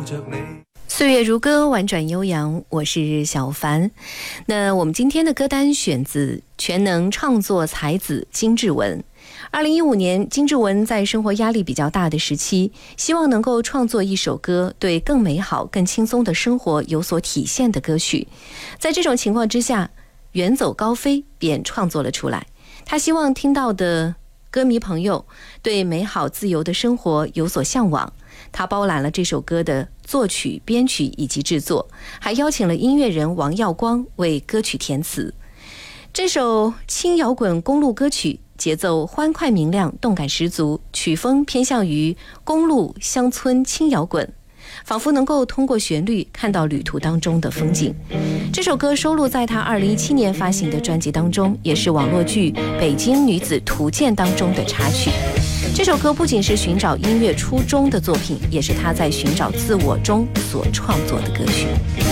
岁月如歌，婉转悠扬，我是小凡。那我们今天的歌单选自全能创作才子金志文。2015年，金志文在生活压力比较大的时期，希望能够创作一首歌，对更美好、更轻松的生活有所体现的歌曲。在这种情况之下，远走高飞便创作了出来。他希望听到的歌迷朋友对美好自由的生活有所向往。他包揽了这首歌的作曲、编曲以及制作，还邀请了音乐人王耀光为歌曲填词。这首轻摇滚公路歌曲节奏欢快明亮，动感十足，曲风偏向于公路乡村轻摇滚，仿佛能够通过旋律看到旅途当中的风景。这首歌收录在他2017年发行的专辑当中，也是网络剧《北京女子图鉴》当中的插曲。这首歌不仅是寻找音乐初衷的作品，也是他在寻找自我中所创作的歌曲。